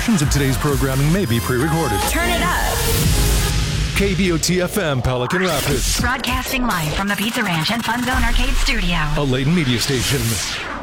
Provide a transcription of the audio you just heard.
Portions of today's programming may be pre-recorded. Turn it up. KBOT-FM, Pelican Rapids. Broadcasting live from the Pizza Ranch and Fun Zone Arcade Studio. A Layton media station.